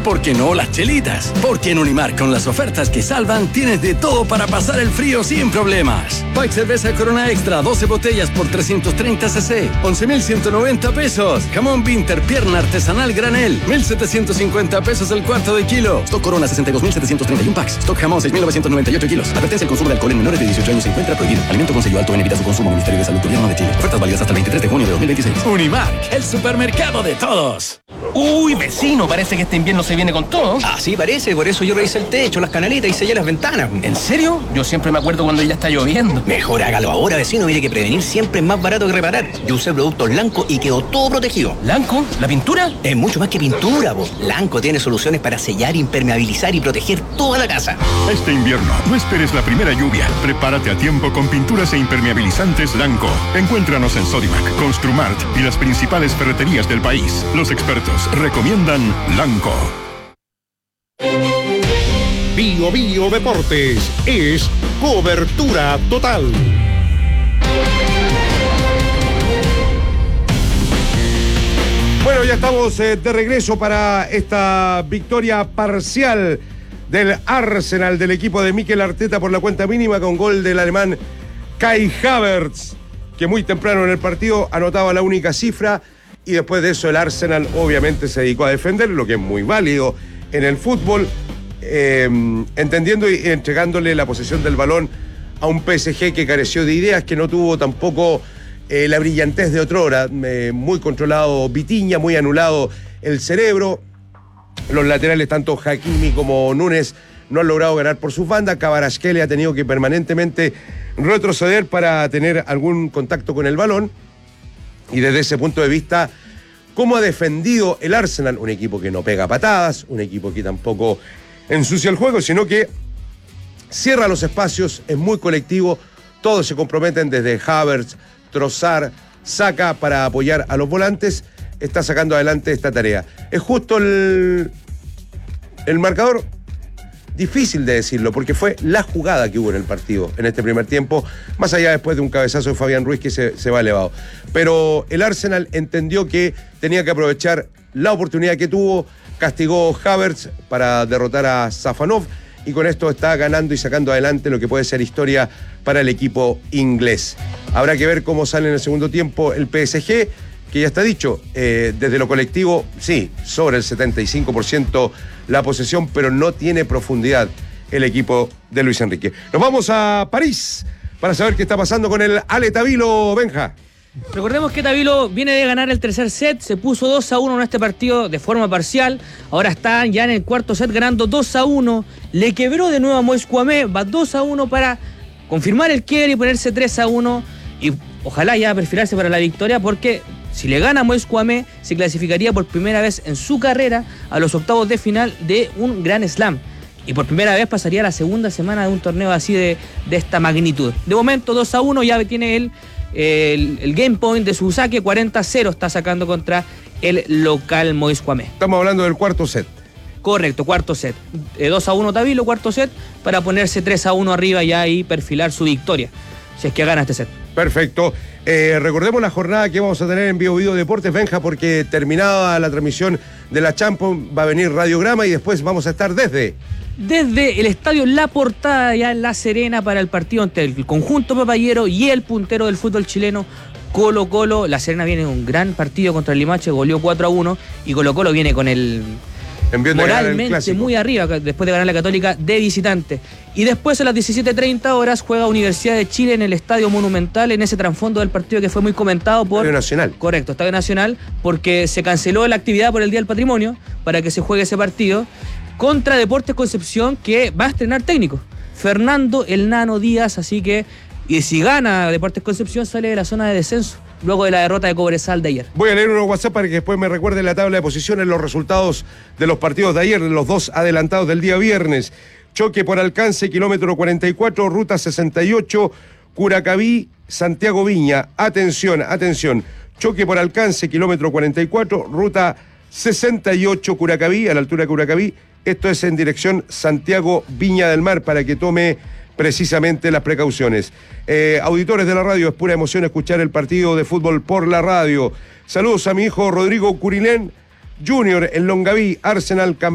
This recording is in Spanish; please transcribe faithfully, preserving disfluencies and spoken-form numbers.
¿Por qué no las chelitas? Porque en Unimar, con las ofertas que salvan, tienes de todo para pasar el frío sin problemas. Pack cerveza Corona Extra, doce botellas por trescientos treinta centilitros, once mil ciento noventa pesos. Jamón Winter, pierna artesanal granel, mil setecientos cincuenta pesos el cuarto de kilo. Stock Corona, sesenta y dos mil setecientos treinta y uno packs. Stock Jamón, seis mil novecientos noventa y ocho kilos. Advertencia: el consumo de alcohol en menores de dieciocho años se encuentra prohibido. Alimento con sello alto en evita su consumo. Ministerio de Salud, Gobierno de Chile. Ofertas válidas hasta el veintitrés de junio de dos mil veintiséis. Unimar, el supermercado de todos. Uy, vecino, parece que este invierno se viene con todo. Ah, sí, parece. Por eso yo revisé el techo, las canaletas y sellé las ventanas. ¿En serio? Yo siempre me acuerdo cuando ya está lloviendo. Mejor hágalo ahora, vecino. Mire que prevenir siempre es más barato que reparar. Yo usé productos Lanco y quedó todo protegido. ¿Lanco? ¿La pintura? Es mucho más que pintura, po. Lanco tiene soluciones para sellar, impermeabilizar y proteger toda la casa. Este invierno, no esperes la primera lluvia. Prepárate a tiempo con pinturas e impermeabilizantes Lanco. Encuéntranos en Sodimac, Construmart y las principales ferreterías del país. Los expertos recomiendan Lanco. Bio Bio Deportes es cobertura total. Bueno, ya estamos eh, de regreso para esta victoria parcial del Arsenal, del equipo de Mikel Arteta por la cuenta mínima, con gol del alemán Kai Havertz, que muy temprano en el partido anotaba la única cifra, y después de eso el Arsenal obviamente se dedicó a defender, lo que es muy válido en el fútbol, eh, entendiendo y entregándole la posesión del balón a un P S G que careció de ideas, que no tuvo tampoco eh, la brillantez de otrora, eh, muy controlado Vitinha, muy anulado el cerebro. Los laterales, tanto Hakimi como Núñez, no han logrado ganar por sus bandas. Kvaratskhelia ha tenido que permanentemente retroceder para tener algún contacto con el balón. Y desde ese punto de vista, ¿cómo ha defendido el Arsenal? Un equipo que no pega patadas, un equipo que tampoco ensucia el juego, sino que cierra los espacios, es muy colectivo, todos se comprometen, desde Havertz, Trossard, Saka, para apoyar a los volantes, está sacando adelante esta tarea. Es justo el, el marcador, difícil de decirlo, porque fue la jugada que hubo en el partido en este primer tiempo, más allá después de un cabezazo de Fabián Ruiz que se, se va elevado. Pero el Arsenal entendió que tenía que aprovechar la oportunidad que tuvo, castigó Havertz para derrotar a Safanov, y con esto está ganando y sacando adelante lo que puede ser historia para el equipo inglés. Habrá que ver cómo sale en el segundo tiempo el P S G, que ya está dicho, eh, desde lo colectivo, sí, sobre el setenta y cinco por ciento la posesión, pero no tiene profundidad el equipo de Luis Enrique. Nos vamos a París para saber qué está pasando con el Ale Tavilo, Benja. Recordemos que Tavilo viene de ganar el tercer set, se puso dos a uno en este partido de forma parcial, ahora está ya en el cuarto set ganando dos a uno, le quebró de nuevo a Moïse Kouamé, va dos a uno para confirmar el quiebre y ponerse tres a uno, y ojalá ya perfilarse para la victoria, porque si le gana a Moïse Kouamé, se clasificaría por primera vez en su carrera a los octavos de final de un Grand Slam. Y por primera vez pasaría a la segunda semana de un torneo así de, de esta magnitud. De momento dos a uno, ya tiene el, el, el game point de su saque, cuarenta a cero está sacando contra el local Moïse Kouamé. Estamos hablando del cuarto set. Correcto, cuarto set. Eh, dos a uno Tavilo, cuarto set, para ponerse tres a uno arriba ya y perfilar su victoria, si es que gana este set. Perfecto. Eh, recordemos la jornada que vamos a tener en Bio Video Deportes, Benja, porque terminada la transmisión de la Champions va a venir Radiograma y después vamos a estar desde... Desde el estadio La Portada, ya en La Serena, para el partido entre el conjunto papayero y el puntero del fútbol chileno, Colo Colo. La Serena viene en un gran partido contra el Limache, goleó cuatro a uno, y Colo Colo viene con el... moralmente muy arriba después de ganar la Católica de visitante. Y después a las diecisiete treinta horas juega Universidad de Chile en el Estadio Monumental, en ese trasfondo del partido que fue muy comentado por... Estadio Nacional. Correcto, Estadio Nacional, porque se canceló la actividad por el Día del Patrimonio para que se juegue ese partido contra Deportes Concepción, que va a estrenar técnico, Fernando El Nano Díaz, así que, y si gana Deportes Concepción sale de la zona de descenso luego de la derrota de Cobresal de ayer. Voy a leer unos WhatsApp para que después me recuerden la tabla de posiciones, los resultados de los partidos de ayer, los dos adelantados del día viernes. Choque por alcance, kilómetro cuarenta y cuatro, ruta sesenta y ocho, Curacaví, Santiago Viña. Atención, atención. Choque por alcance, kilómetro cuarenta y cuatro, ruta sesenta y ocho, Curacaví, a la altura de Curacaví. Esto es en dirección Santiago Viña del Mar, para que tome precisamente las precauciones. Eh, auditores de la radio, es pura emoción escuchar el partido de fútbol por la radio. Saludos a mi hijo Rodrigo Curilén Junior en Longaví, Arsenal campeón.